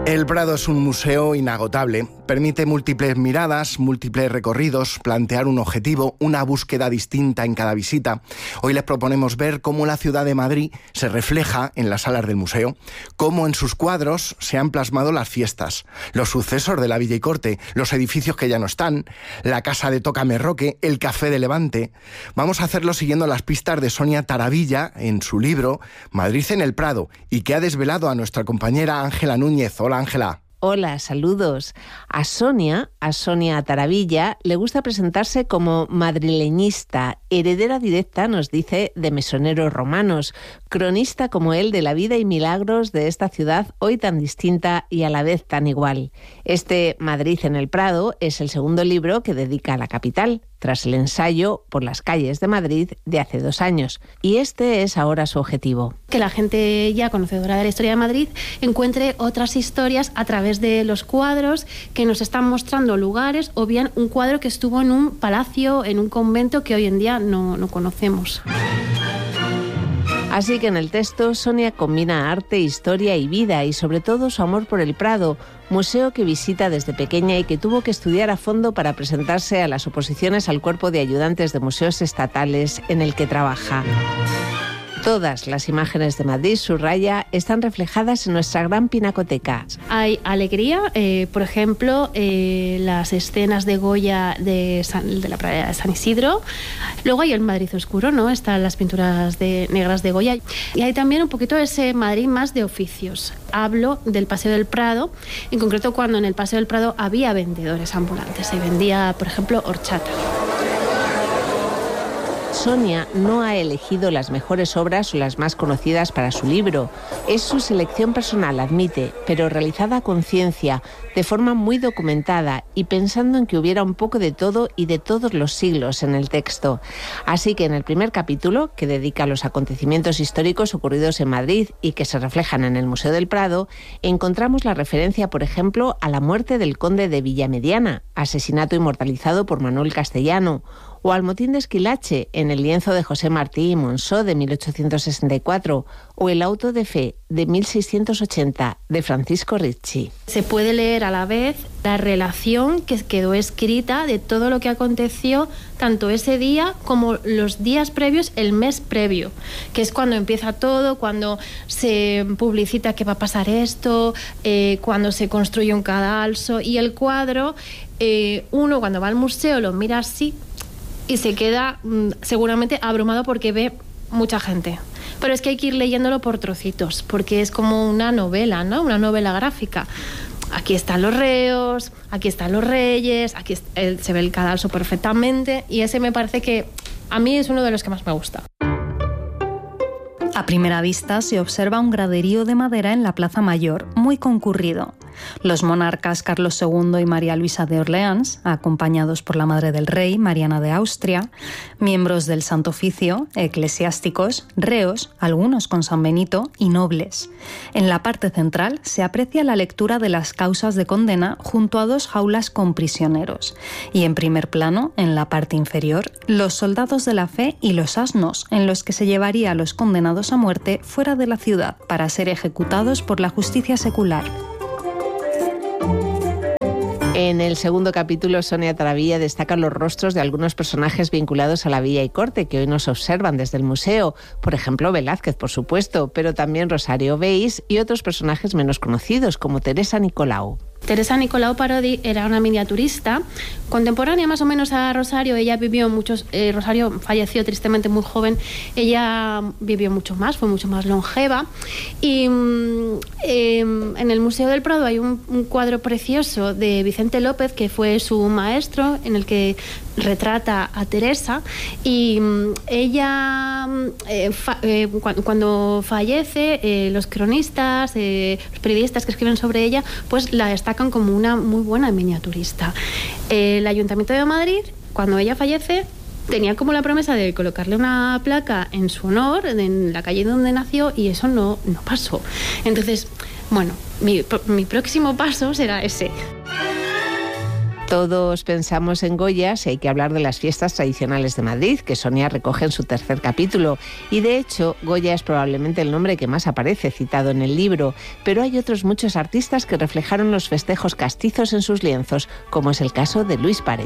El Prado es un museo inagotable. Permite múltiples miradas, múltiples recorridos, plantear un objetivo, una búsqueda distinta en cada visita. Hoy les proponemos ver cómo la ciudad de Madrid se refleja en las salas del museo, cómo en sus cuadros se han plasmado las fiestas, los sucesos de la Villa y Corte, los edificios que ya no están, la casa de Tócame Roque, el Café de Levante. Vamos a hacerlo siguiendo las pistas de Sonia Taravilla en su libro Madrid en el Prado, y que ha desvelado a nuestra compañera Ángela Núñez. Hola, Ángela. Hola, saludos. A Sonia Taravilla, le gusta presentarse como madrileñista, heredera directa, nos dice, de mesoneros romanos, cronista como él de la vida y milagros de esta ciudad hoy tan distinta y a la vez tan igual. Este Madrid en el Prado es el segundo libro que dedica a la capital, tras el ensayo Por las calles de Madrid de hace 2 años. Y este es ahora su objetivo. Que la gente ya conocedora de la historia de Madrid encuentre otras historias a través de los cuadros que nos están mostrando lugares, o bien un cuadro que estuvo en un palacio, en un convento que hoy en día no conocemos. Así que en el texto Sonia combina arte, historia y vida, y sobre todo su amor por el Prado, museo que visita desde pequeña y que tuvo que estudiar a fondo para presentarse a las oposiciones al cuerpo de ayudantes de museos estatales en el que trabaja. Todas las imágenes de Madrid, subraya, están reflejadas en nuestra gran pinacoteca. Hay alegría, por ejemplo, las escenas de Goya de la playa de San Isidro. Luego hay el Madrid oscuro, ¿no? Están las pinturas negras de Goya. Y hay también un poquito ese Madrid más de oficios. Hablo del Paseo del Prado, en concreto cuando en el Paseo del Prado había vendedores ambulantes. Se vendía, por ejemplo, horchata. Sonia no ha elegido las mejores obras o las más conocidas para su libro. Es su selección personal, admite, pero realizada a conciencia, de forma muy documentada y pensando en que hubiera un poco de todo y de todos los siglos en el texto. Así que en el primer capítulo, que dedica a los acontecimientos históricos ocurridos en Madrid y que se reflejan en el Museo del Prado, encontramos la referencia, por ejemplo, a la muerte del conde de Villamediana, asesinato inmortalizado por Manuel Castellano, o al motín de Esquilache en el lienzo de José Martí y Monzó de 1864, o el auto de fe de 1680 de Francisco Ricci. Se puede leer a la vez la relación que quedó escrita de todo lo que aconteció tanto ese día como los días previos, el mes previo, que es cuando empieza todo, cuando se publicita que va a pasar esto, cuando se construye un cadalso, y el cuadro, uno cuando va al museo lo mira así y se queda seguramente abrumado porque ve mucha gente. Pero es que hay que ir leyéndolo por trocitos, porque es como una novela, ¿no? Una novela gráfica. Aquí están los reos, aquí están los reyes, aquí se ve el cadalso perfectamente, y ese me parece que a mí es uno de los que más me gusta. A primera vista se observa un graderío de madera en la Plaza Mayor, muy concurrido. Los monarcas Carlos II y María Luisa de Orleans, acompañados por la madre del rey, Mariana de Austria, miembros del Santo Oficio, eclesiásticos, reos, algunos con San Benito, y nobles. En la parte central se aprecia la lectura de las causas de condena junto a 2 jaulas con prisioneros. Y en primer plano, en la parte inferior, los soldados de la fe y los asnos, en los que se llevaría a los condenados a muerte fuera de la ciudad para ser ejecutados por la justicia secular. En el segundo capítulo, Sonia Taravilla destaca los rostros de algunos personajes vinculados a la Villa y Corte que hoy nos observan desde el museo. Por ejemplo, Velázquez, por supuesto, pero también Rosario Veis y otros personajes menos conocidos, como Teresa Nicolau. Teresa Nicolau Parodi era una miniaturista contemporánea más o menos a Rosario. Ella vivió muchos... Rosario falleció tristemente muy joven. Ella vivió mucho más, fue mucho más longeva. Y en el Museo del Prado hay un cuadro precioso de Vicente López, que fue su maestro, en el que retrata a Teresa. Y ella, cuando fallece, los cronistas, los periodistas que escriben sobre ella, pues la destacan como una muy buena miniaturista. El Ayuntamiento de Madrid, cuando ella fallece, tenía como la promesa de colocarle una placa en su honor en la calle donde nació, y eso no pasó. Entonces, bueno, mi próximo paso será ese. Todos pensamos en Goya si hay que hablar de las fiestas tradicionales de Madrid, que Sonia recoge en su tercer capítulo. Y de hecho, Goya es probablemente el nombre que más aparece citado en el libro, pero hay otros muchos artistas que reflejaron los festejos castizos en sus lienzos, como es el caso de Luis Paret.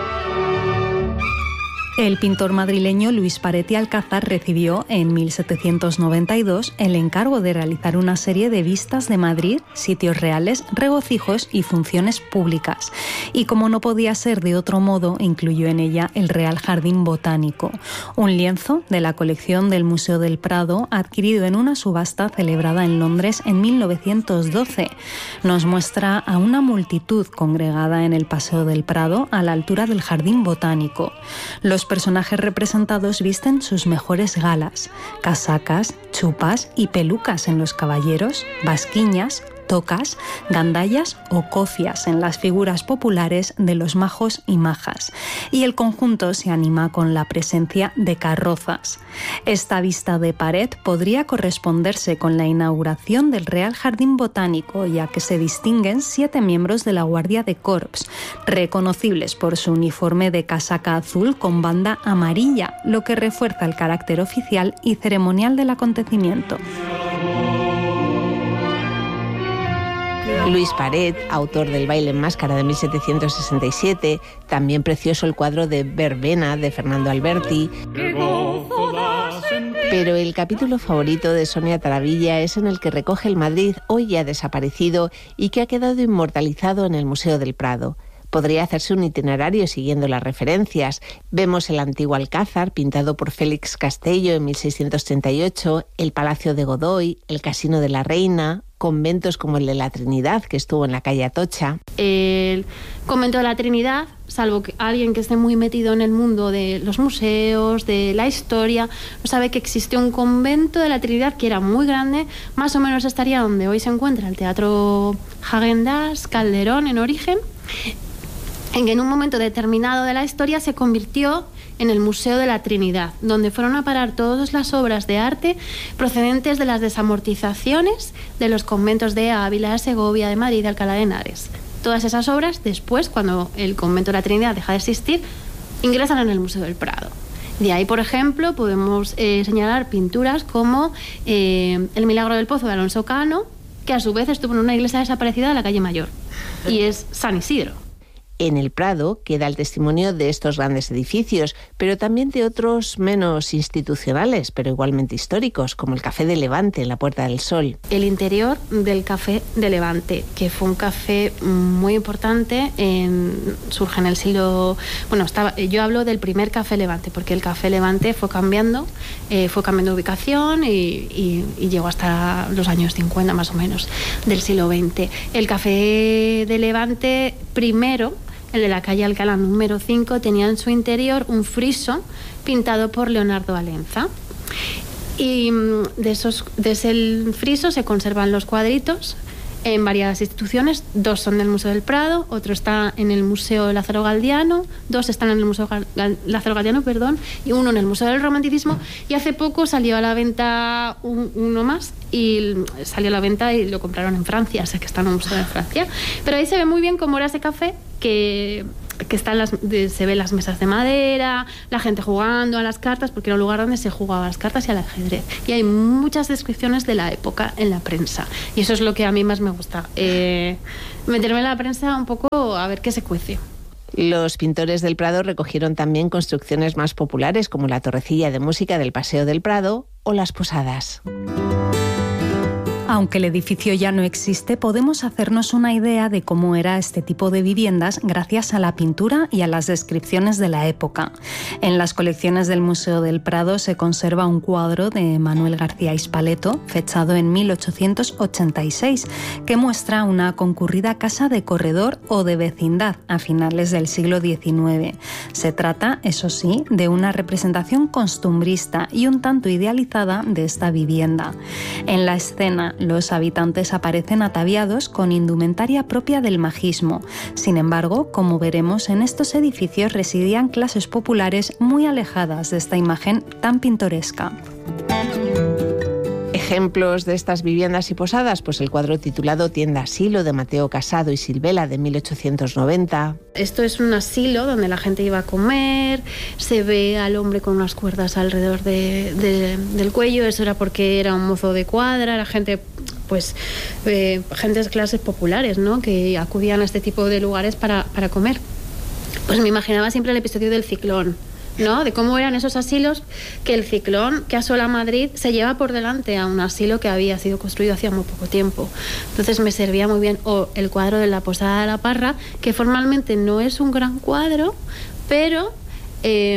El pintor madrileño Luis Paret y Alcázar recibió en 1792 el encargo de realizar una serie de vistas de Madrid, sitios reales, regocijos y funciones públicas. Y como no podía ser de otro modo, incluyó en ella el Real Jardín Botánico, un lienzo de la colección del Museo del Prado adquirido en una subasta celebrada en Londres en 1912. Nos muestra a una multitud congregada en el Paseo del Prado a la altura del Jardín Botánico. Los personajes representados visten sus mejores galas, casacas, chupas y pelucas en los caballeros, basquiñas, tocas, gandallas o cofias en las figuras populares de los majos y majas. Y el conjunto se anima con la presencia de carrozas. Esta vista de Paret podría corresponderse con la inauguración del Real Jardín Botánico, ya que se distinguen 7 miembros de la Guardia de Corps, reconocibles por su uniforme de casaca azul con banda amarilla, lo que refuerza el carácter oficial y ceremonial del acontecimiento. Luis Paret, autor del Baile en Máscara de 1767, también precioso el cuadro de Verbena de Fernando Alberti. Pero el capítulo favorito de Sonia Taravilla es en el que recoge el Madrid hoy ya desaparecido y que ha quedado inmortalizado en el Museo del Prado. Podría hacerse un itinerario siguiendo las referencias. Vemos el antiguo Alcázar, pintado por Félix Castello en 1638, el Palacio de Godoy, el Casino de la Reina, conventos como el de la Trinidad, que estuvo en la calle Atocha. El convento de la Trinidad, salvo que alguien que esté muy metido en el mundo de los museos, de la historia, no sabe que existió un convento de la Trinidad que era muy grande, más o menos estaría donde hoy se encuentra el Teatro Häagen-Dazs, Calderón en origen, en que en un momento determinado de la historia se convirtió en el Museo de la Trinidad, donde fueron a parar todas las obras de arte procedentes de las desamortizaciones de los conventos de Ávila, de Segovia, de Madrid, de Alcalá de Henares. Todas esas obras, después, cuando el convento de la Trinidad deja de existir, ingresan en el Museo del Prado. De ahí, por ejemplo, podemos señalar pinturas como El Milagro del Pozo de Alonso Cano, que a su vez estuvo en una iglesia desaparecida de la calle Mayor, y es San Isidro. En el Prado queda el testimonio de estos grandes edificios, pero también de otros menos institucionales, pero igualmente históricos, como el Café de Levante en la Puerta del Sol. El interior del Café de Levante, que fue un café muy importante, surge en el siglo... Bueno, yo hablo del primer Café Levante, porque el Café Levante fue cambiando de ubicación y llegó hasta los años 50 más o menos del siglo XX. El Café de Levante primero, el de la calle Alcalá número 5, tenía en su interior un friso pintado por Leonardo Alenza. Y de ese friso se conservan los cuadritos en varias instituciones. 2 son del Museo del Prado, otro está en el Museo Lázaro Galdiano, 2 están en el Museo Lázaro Galdiano, y 1 en el Museo del Romanticismo. Y hace poco salió a la venta uno más, y salió a la venta y lo compraron en Francia, o sea que está en un museo de Francia. Pero ahí se ve muy bien cómo era ese café, que se ven las mesas de madera, la gente jugando a las cartas, porque era un lugar donde se jugaba a las cartas y al ajedrez. Y hay muchas descripciones de la época en la prensa. Y eso es lo que a mí más me gusta. Meterme en la prensa un poco a ver qué se cuece. Los pintores del Prado recogieron también construcciones más populares, como la torrecilla de música del Paseo del Prado o las posadas. Aunque el edificio ya no existe, podemos hacernos una idea de cómo era este tipo de viviendas gracias a la pintura y a las descripciones de la época. En las colecciones del Museo del Prado se conserva un cuadro de Manuel García Hispaleto, fechado en 1886, que muestra una concurrida casa de corredor o de vecindad a finales del siglo XIX. Se trata, eso sí, de una representación costumbrista y un tanto idealizada de esta vivienda. En la escena, los habitantes aparecen ataviados con indumentaria propia del majismo. Sin embargo, como veremos, en estos edificios residían clases populares muy alejadas de esta imagen tan pintoresca. Ejemplos de estas viviendas y posadas, pues el cuadro titulado Tienda Asilo de Mateo Casado y Silvela de 1890. Esto es un asilo donde la gente iba a comer, se ve al hombre con unas cuerdas alrededor del cuello. Eso era porque era un mozo de cuadra, era gente, pues, gente de clases populares, ¿no?, que acudían a este tipo de lugares para comer. Pues me imaginaba siempre el episodio del ciclón, ¿no?, de cómo eran esos asilos, que el ciclón que asola Madrid se lleva por delante a un asilo que había sido construido hacía muy poco tiempo. Entonces me servía muy bien. O el cuadro de la Posada de la Parra, que formalmente no es un gran cuadro, pero se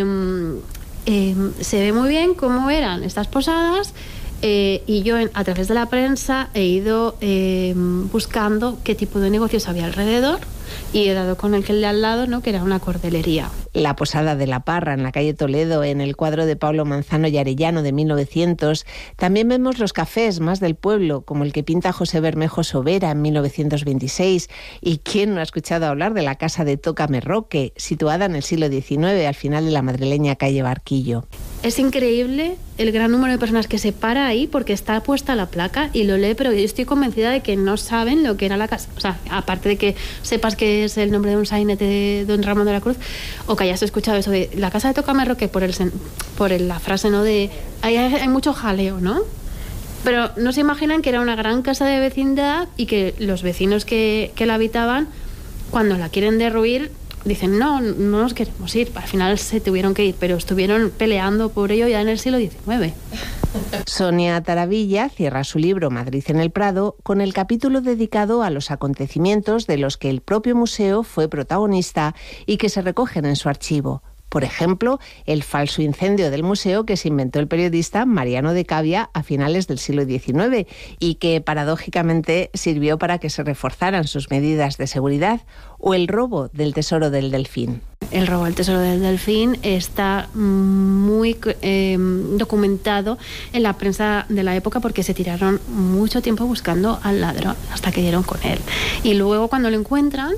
ve muy bien cómo eran estas posadas. Y yo a través de la prensa he ido buscando qué tipo de negocios había alrededor, y he dado con el que de al lado, ¿no?, que era una cordelería. La Posada de la Parra, en la calle Toledo, en el cuadro de Pablo Manzano y Arellano de 1900. También vemos los cafés más del pueblo, como el que pinta José Bermejo Sobera en 1926. ¿Y quién no ha escuchado hablar de la casa de Tócame Roque, situada en el siglo XIX, al final de la madrileña calle Barquillo? Es increíble el gran número de personas que se para ahí porque está puesta la placa y lo lee, pero yo estoy convencida de que no saben lo que era la casa. O sea, aparte de que sepas que es el nombre de un sainete de don Ramón de la Cruz, o que hayas escuchado eso de la casa de Tócame Roque por la frase, ¿no?, de hay mucho jaleo, ¿no? Pero no se imaginan que era una gran casa de vecindad y que los vecinos que la habitaban, cuando la quieren derruir, dicen, no nos queremos ir. Al final se tuvieron que ir, pero estuvieron peleando por ello ya en el siglo XIX. Sonia Taravilla cierra su libro Madrid en el Prado con el capítulo dedicado a los acontecimientos de los que el propio museo fue protagonista y que se recogen en su archivo. Por ejemplo, el falso incendio del museo que se inventó el periodista Mariano de Cavia a finales del siglo XIX y que paradójicamente sirvió para que se reforzaran sus medidas de seguridad, o el robo del Tesoro del Delfín. El robo del Tesoro del Delfín está muy documentado en la prensa de la época, porque se tiraron mucho tiempo buscando al ladrón hasta que dieron con él. Y luego, cuando lo encuentran,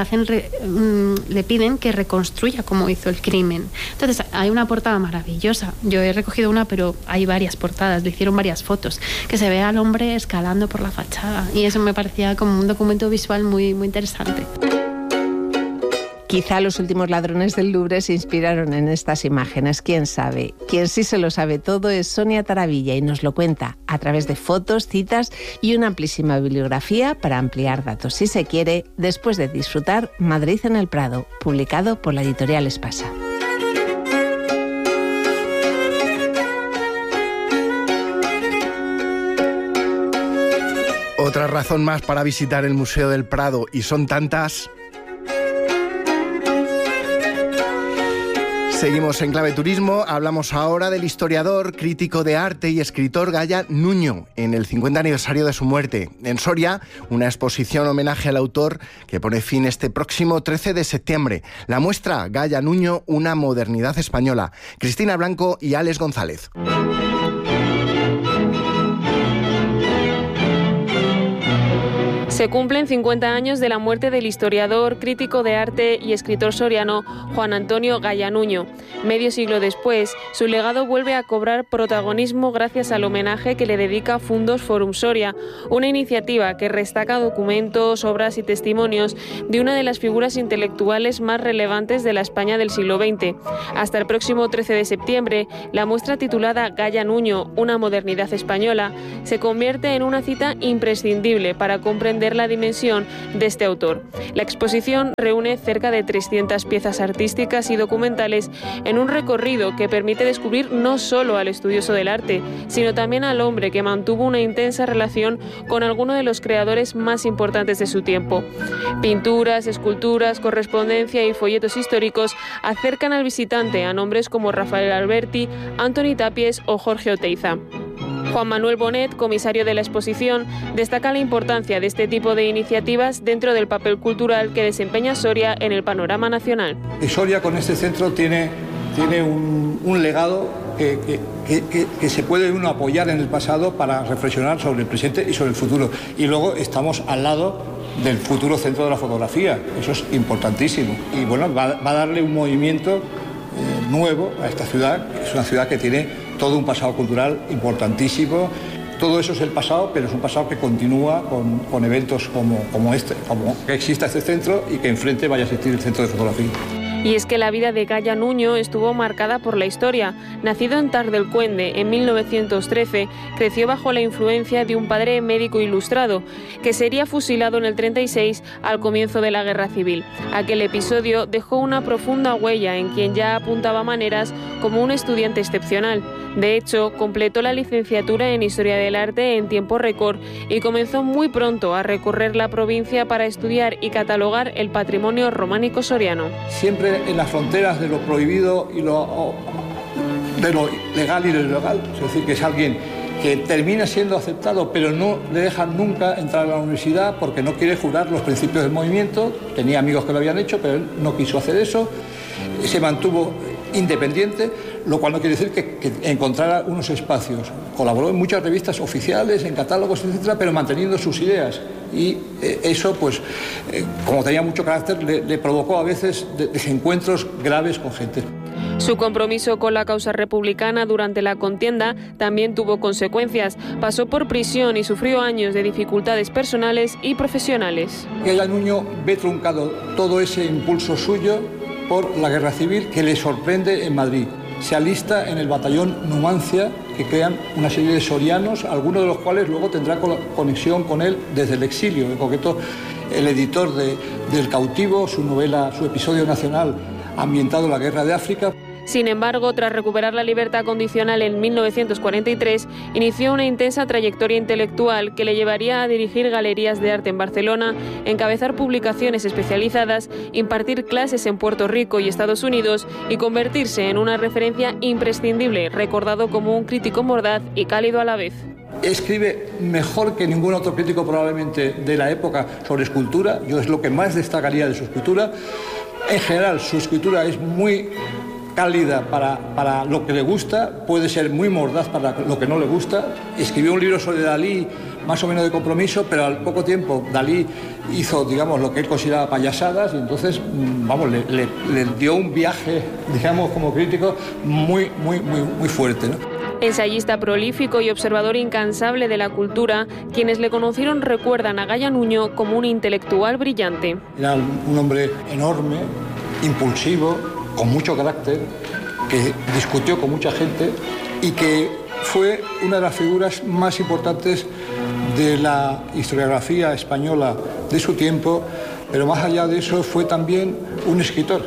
le piden que reconstruya cómo hizo el crimen. Entonces, hay una portada maravillosa. Yo he recogido una, pero hay varias portadas. Le hicieron varias fotos, que se ve al hombre escalando por la fachada. Y eso me parecía como un documento visual muy, muy interesante. Quizá los últimos ladrones del Louvre se inspiraron en estas imágenes, quién sabe. Quien sí se lo sabe todo es Sonia Taravilla y nos lo cuenta a través de fotos, citas y una amplísima bibliografía para ampliar datos, si se quiere, después de disfrutar Madrid en el Prado, publicado por la editorial Espasa. Otra razón más para visitar el Museo del Prado, y son tantas. Seguimos en Clave Turismo. Hablamos ahora del historiador, crítico de arte y escritor Gaya Nuño, en el 50 aniversario de su muerte. En Soria, una exposición homenaje al autor que pone fin este próximo 13 de septiembre. La muestra Gaya Nuño, una modernidad española. Cristina Blanco y Alex González. Se cumplen 50 años de la muerte del historiador, crítico de arte y escritor soriano Juan Antonio Gaya Nuño. Medio siglo después, su legado vuelve a cobrar protagonismo gracias al homenaje que le dedica Fundos Forum Soria, una iniciativa que restaca documentos, obras y testimonios de una de las figuras intelectuales más relevantes de la España del siglo XX. Hasta el próximo 13 de septiembre, la muestra titulada Gaya Nuño, una modernidad española, se convierte en una cita imprescindible para comprender la dimensión de este autor. La exposición reúne cerca de 300 piezas artísticas y documentales en un recorrido que permite descubrir no solo al estudioso del arte, sino también al hombre que mantuvo una intensa relación con alguno de los creadores más importantes de su tiempo. Pinturas, esculturas, correspondencia y folletos históricos acercan al visitante a nombres como Rafael Alberti, Antoni Tapies o Jorge Oteiza. Juan Manuel Bonet, comisario de la exposición, destaca la importancia de este tipo de iniciativas dentro del papel cultural que desempeña Soria en el panorama nacional. Y Soria con este centro tiene un legado que se puede uno apoyar en el pasado para reflexionar sobre el presente y sobre el futuro. Y luego estamos al lado del futuro centro de la fotografía, eso es importantísimo. Y bueno, va a darle un movimiento nuevo a esta ciudad, que es una ciudad que tiene todo un pasado cultural importantísimo. todo eso es el pasado, pero es un pasado que continúa con eventos como este, como que exista este centro y que enfrente vaya a existir el centro de fotografía. Y es que la vida de Gaya Nuño estuvo marcada por la historia. Nacido en Tardelcuende en 1913, creció bajo la influencia de un padre médico ilustrado, que sería fusilado en el 36 al comienzo de la Guerra Civil. Aquel episodio dejó una profunda huella en quien ya apuntaba maneras como un estudiante excepcional. De hecho, completó la licenciatura en Historia del Arte en tiempo récord y comenzó muy pronto a recorrer la provincia para estudiar y catalogar el patrimonio románico soriano. Siempre en las fronteras de lo prohibido y de lo legal y lo ilegal, es decir, que es alguien que termina siendo aceptado, pero no le dejan nunca entrar a la universidad porque no quiere jurar los principios del movimiento. Tenía amigos que lo habían hecho, pero él no quiso hacer eso. Se mantuvo independiente, lo cual no quiere decir que encontrara unos espacios. Colaboró en muchas revistas oficiales, en catálogos, etcétera, pero manteniendo sus ideas. Y eso, pues, como tenía mucho carácter, le provocó a veces desencuentros graves con gente. Su compromiso con la causa republicana durante la contienda también tuvo consecuencias. Pasó por prisión y sufrió años de dificultades personales y profesionales. Gaya Nuño ve truncado todo ese impulso suyo por la guerra civil que le sorprende en Madrid. Se alista en el batallón Numancia, que crean una serie de sorianos, algunos de los cuales luego tendrá conexión con él desde el exilio. En concreto, el editor del Cautivo, su novela, su episodio nacional ambientado en la guerra de África. Sin embargo, tras recuperar la libertad condicional en 1943, inició una intensa trayectoria intelectual que le llevaría a dirigir galerías de arte en Barcelona, encabezar publicaciones especializadas, impartir clases en Puerto Rico y Estados Unidos y convertirse en una referencia imprescindible, recordado como un crítico mordaz y cálido a la vez. Escribe mejor que ningún otro crítico probablemente de la época sobre escultura. Yo es lo que más destacaría de su escritura. En general, su escritura es muy cálida para lo que le gusta, puede ser muy mordaz para lo que no le gusta. Escribió un libro sobre Dalí, más o menos de compromiso, pero al poco tiempo Dalí hizo, digamos, lo que él consideraba payasadas y entonces, vamos, le dio un viaje, digamos, como crítico muy fuerte, ¿no? Ensayista prolífico y observador incansable de la cultura, quienes le conocieron recuerdan a Gaya Nuño como un intelectual brillante. Era un hombre enorme, impulsivo, con mucho carácter, que discutió con mucha gente y que fue una de las figuras más importantes de la historiografía española de su tiempo, pero más allá de eso fue también un escritor.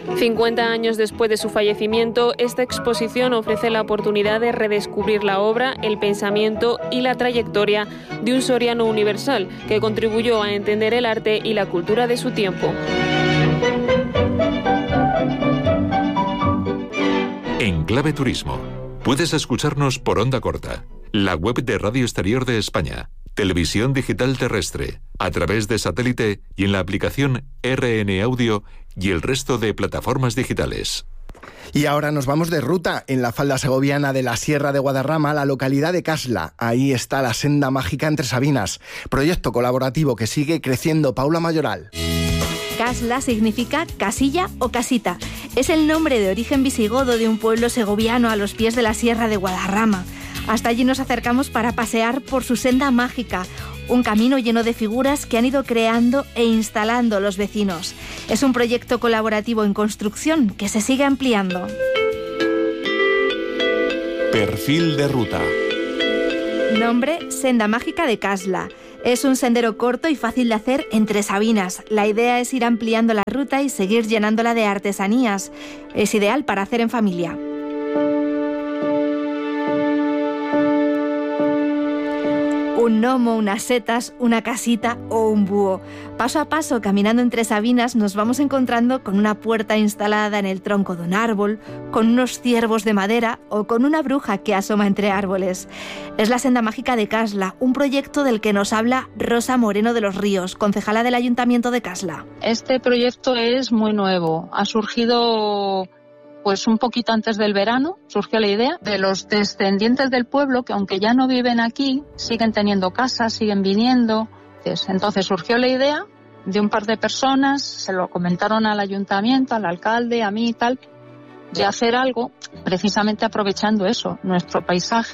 50 años después de su fallecimiento, esta exposición ofrece la oportunidad de redescubrir la obra, el pensamiento y la trayectoria de un soriano universal que contribuyó a entender el arte y la cultura de su tiempo. En Clave Turismo, puedes escucharnos por onda corta, la web de Radio Exterior de España, televisión digital terrestre, a través de satélite y en la aplicación RN Audio y el resto de plataformas digitales. Y ahora nos vamos de ruta en la falda segoviana de la Sierra de Guadarrama, la localidad de Casla. Ahí está la Senda Mágica Entre Sabinas, proyecto colaborativo que sigue creciendo. Paula Mayoral. Casla significa casilla o casita. Es el nombre de origen visigodo de un pueblo segoviano a los pies de la Sierra de Guadarrama. Hasta allí nos acercamos para pasear por su senda mágica, un camino lleno de figuras que han ido creando e instalando los vecinos. Es un proyecto colaborativo en construcción que se sigue ampliando. Perfil de ruta. Nombre: Senda Mágica de Casla. Es un sendero corto y fácil de hacer entre sabinas. La idea es ir ampliando la ruta y seguir llenándola de artesanías. Es ideal para hacer en familia. Un gnomo, unas setas, una casita o un búho. Paso a paso, caminando entre sabinas, nos vamos encontrando con una puerta instalada en el tronco de un árbol, con unos ciervos de madera o con una bruja que asoma entre árboles. Es la Senda Mágica de Casla, un proyecto del que nos habla Rosa Moreno de los Ríos, concejala del Ayuntamiento de Casla. Este proyecto es muy nuevo. Ha surgido pues un poquito antes del verano, surgió la idea de los descendientes del pueblo que aunque ya no viven aquí, siguen teniendo casas, siguen viniendo. Entonces surgió la idea de un par de personas, se lo comentaron al ayuntamiento, al alcalde, a mí y tal, de hacer algo precisamente aprovechando eso, nuestro paisaje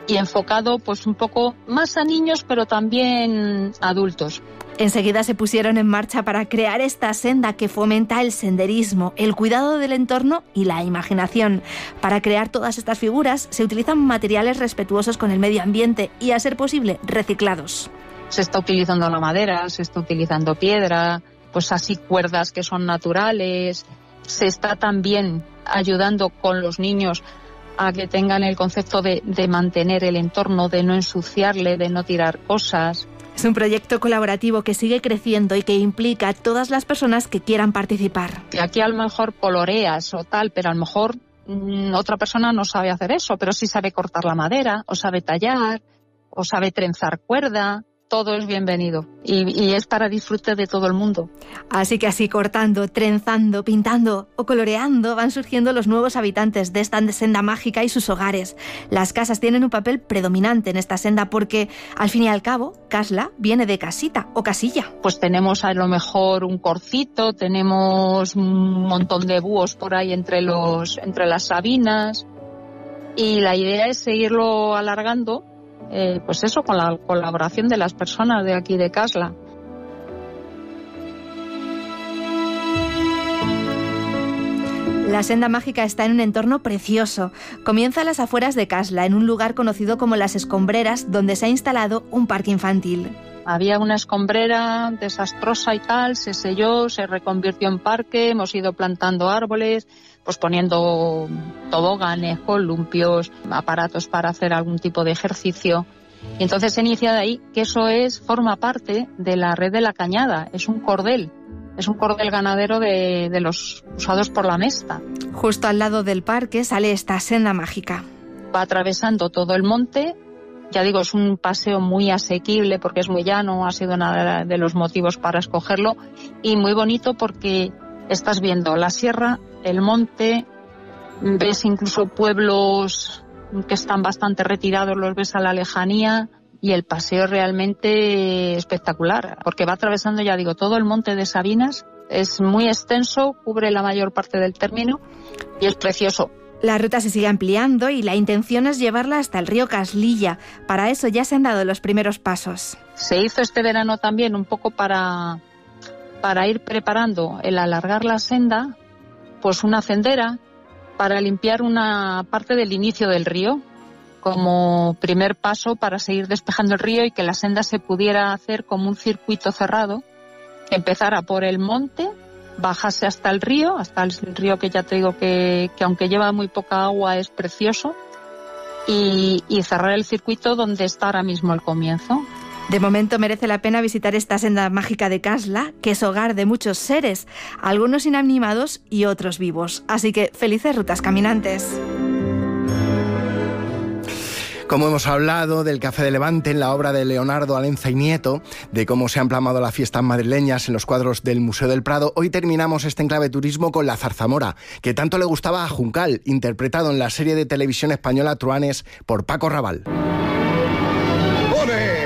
y enfocado pues un poco más a niños, pero también adultos. Enseguida se pusieron en marcha para crear esta senda que fomenta el senderismo, el cuidado del entorno y la imaginación. Para crear todas estas figuras se utilizan materiales respetuosos con el medio ambiente y, a ser posible, reciclados. Se está utilizando la madera, se está utilizando piedra, pues así cuerdas que son naturales. Se está también ayudando con los niños a que tengan el concepto de mantener el entorno, de no ensuciarle, de no tirar cosas. Es un proyecto colaborativo que sigue creciendo y que implica a todas las personas que quieran participar. Y aquí a lo mejor coloreas o tal, pero a lo mejor otra persona no sabe hacer eso, pero sí sabe cortar la madera, o sabe tallar, o sabe trenzar cuerda. Todo es bienvenido y es para disfrute de todo el mundo. Así que así, cortando, trenzando, pintando o coloreando, van surgiendo los nuevos habitantes de esta senda mágica y sus hogares. Las casas tienen un papel predominante en esta senda porque, al fin y al cabo, casla viene de casita o casilla. Pues tenemos a lo mejor un corcito, tenemos un montón de búhos por ahí entre las sabinas, y la idea es seguirlo alargando. Pues eso, con la colaboración de las personas de aquí de Casla. La senda mágica está en un entorno precioso. Comienza a las afueras de Casla, en un lugar conocido como Las Escombreras, donde se ha instalado un parque infantil. Había una escombrera desastrosa y tal, se selló, se reconvirtió en parque, hemos ido plantando árboles, pues poniendo toboganes, columpios, aparatos para hacer algún tipo de ejercicio. Y entonces se inicia de ahí que eso forma parte de la red de la Cañada, es un cordel ganadero de los usados por la Mesta. Justo al lado del parque sale esta senda mágica. Va atravesando todo el monte. Ya digo, es un paseo muy asequible porque es muy llano, ha sido uno de los motivos para escogerlo, y muy bonito porque estás viendo la sierra, el monte, ves incluso pueblos que están bastante retirados, los ves a la lejanía, y el paseo es realmente espectacular porque va atravesando, ya digo, todo el monte de Sabinas, es muy extenso, cubre la mayor parte del término y es precioso. La ruta se sigue ampliando y la intención es llevarla hasta el río Caslilla. Para eso ya se han dado los primeros pasos. Se hizo este verano también un poco para ir preparando el alargar la senda, pues una sendera para limpiar una parte del inicio del río, como primer paso para seguir despejando el río y que la senda se pudiera hacer como un circuito cerrado, que empezara por el monte, bajase hasta el río que ya te digo que aunque lleva muy poca agua es precioso, y cerrar el circuito donde está ahora mismo el comienzo. De momento merece la pena visitar esta senda mágica de Casla, que es hogar de muchos seres, algunos inanimados y otros vivos. Así que felices rutas, caminantes. Como hemos hablado del Café de Levante en la obra de Leonardo Alenza y Nieto, de cómo se han plasmado las fiestas madrileñas en los cuadros del Museo del Prado, hoy terminamos este enclave turismo con la zarzamora, que tanto le gustaba a Juncal, interpretado en la serie de televisión española Truanes por Paco Raval. ¡Ole!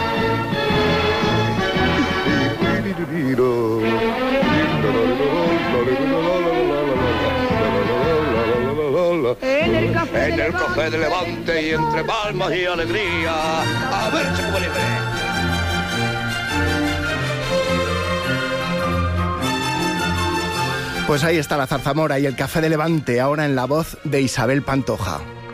En el café de Levante y entre palmas y alegría, a ver si puede ver. Pues ahí está la zarzamora y el Café de Levante, ahora en la voz de Isabel Pantoja.